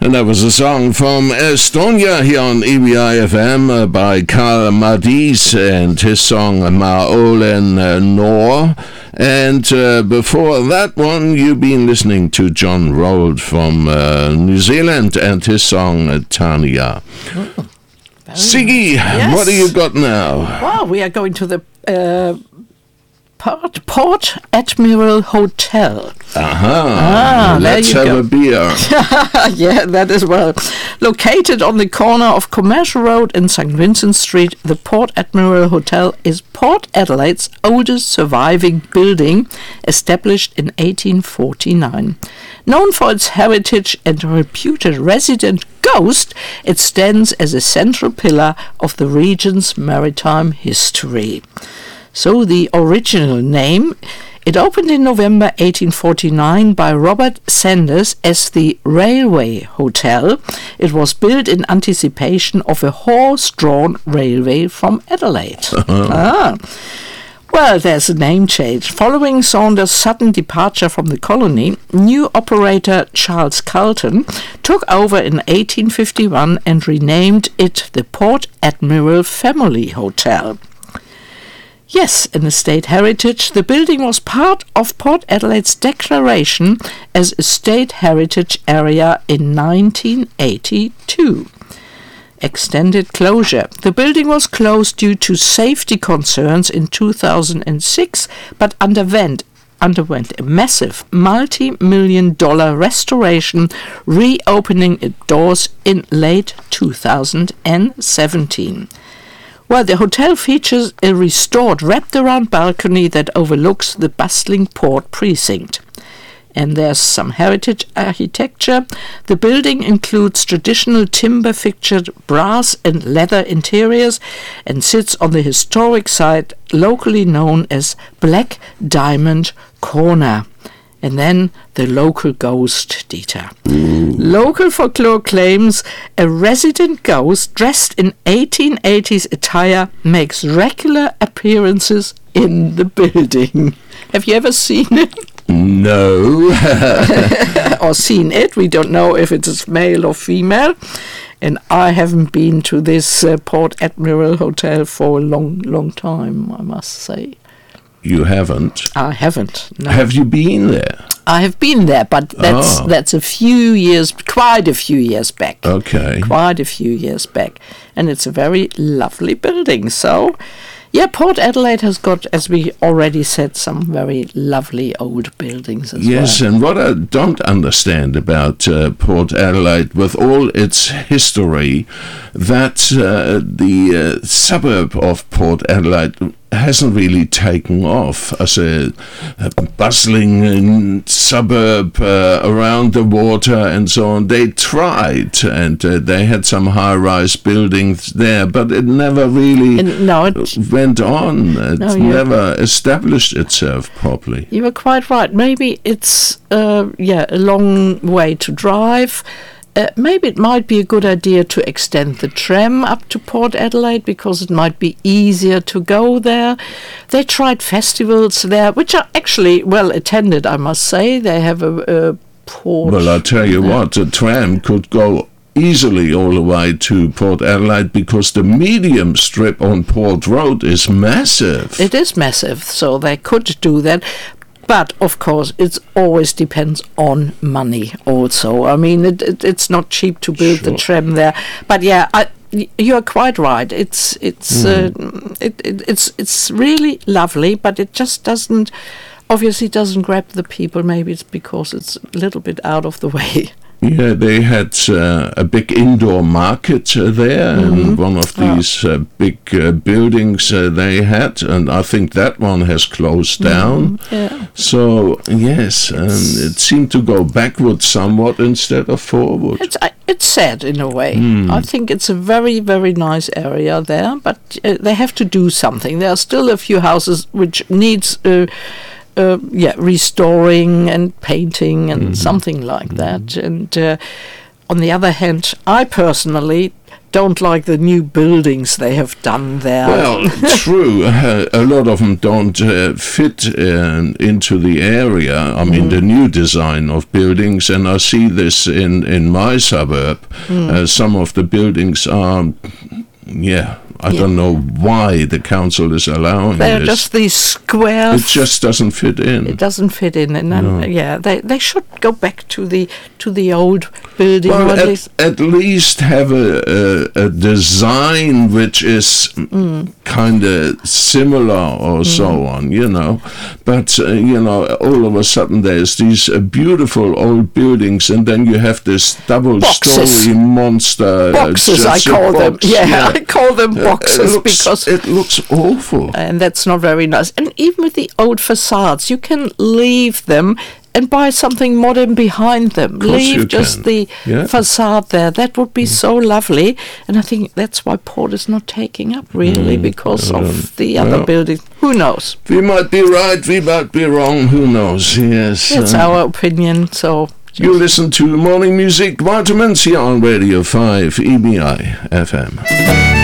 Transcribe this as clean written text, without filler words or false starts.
And that was a song from Estonia here on EBI FM by Karl Madis and his song Ma olen Noor. And before that one, you've been listening to John Rold from New Zealand and his song Tania. Oh, Siggy, yes. What do you got now? Well, we are going to the Port Admiral Hotel. Let's have a beer. Yeah, that as well. Located on the corner of Commercial Road and St. Vincent Street, the Port Admiral Hotel is Port Adelaide's oldest surviving building, established in 1849. Known for its heritage and a reputed resident ghost, it stands as a central pillar of the region's maritime history. So the original name, it opened in November 1849 by Robert Sanders as the Railway Hotel. It was built in anticipation of a horse-drawn railway from Adelaide. Well, there's a name change. Following Saunders' sudden departure from the colony, new operator Charles Carlton took over in 1851 and renamed it the Port Admiral Family Hotel. Yes, in the state heritage, the building was part of Port Adelaide's declaration as a state heritage area in 1982. Extended closure. The building was closed due to safety concerns in 2006, but underwent a massive multi-million-dollar restoration, reopening its doors in late 2017. Well, the hotel features a restored wrapped-around balcony that overlooks the bustling port precinct. And there's some heritage architecture. The building includes traditional timber-fixtured brass and leather interiors and sits on the historic site locally known as Black Diamond Corner. And then the local ghost, Dieter. Local folklore claims a resident ghost dressed in 1880s attire makes regular appearances in the building. Have you ever seen it? No. Or seen it? We don't know if it is male or female. And I haven't been to this Port Admiral Hotel for a long, long time, I must say. You haven't? I haven't, no. Have you been there? I have been there, but that's quite a few years back. Okay. Quite a few years back. And it's a very lovely building. So, yeah, Port Adelaide has got, as we already said, some very lovely old buildings as well. Yes, and what I don't understand about Port Adelaide, with all its history, that the suburb of Port Adelaide hasn't really taken off as a bustling suburb around the water and so on. They tried, and they had some high-rise buildings there, but it never really went on. It never established itself properly. You were quite right. Maybe it's a long way to drive. Maybe it might be a good idea to extend the tram up to Port Adelaide because it might be easier to go there. They tried festivals there, which are actually well attended, I must say. They have a port. Well, I'll tell you what, a tram could go easily all the way to Port Adelaide because the medium strip on Port Road is massive. It is massive, so they could do that. But, of course, it always depends on money also. I mean, it's not cheap to build the tram there. But, yeah, you're quite right. It's really lovely, but it just doesn't grab the people. Maybe it's because it's a little bit out of the way. Yeah, they had a big indoor market there in one of these big buildings they had, and I think that one has closed down. Yeah. So, yes, it seemed to go backwards somewhat instead of forward. It's sad in a way. I think it's a very, very nice area there, but they have to do something. There are still a few houses which needs restoring and painting and something like that. And on the other hand, I personally don't like the new buildings they have done there. Well, true. A lot of them don't fit into the area. I mean, the new design of buildings, and I see this in my suburb. Some of the buildings are, I don't know why the council is allowing They're this. just these squares. It just doesn't fit in. It doesn't fit in, and then, they should go back to the old building. Well, at least have a design which is kind of similar or so on, But, all of a sudden there's these beautiful old buildings, and then you have this double-story monster. Boxes, I call them. Yeah, I call them boxes because it looks awful. And that's not very nice. And even with the old facades, you can leave them and buy something modern behind them. Leave just the facade there. That would be so lovely. And I think that's why Port is not taking up, really, because of the other buildings. Who knows? We might be right, we might be wrong. Who knows? Yes. It's our opinion, so... You listen to Morning Music Vitamins here on Radio 5 EBI FM.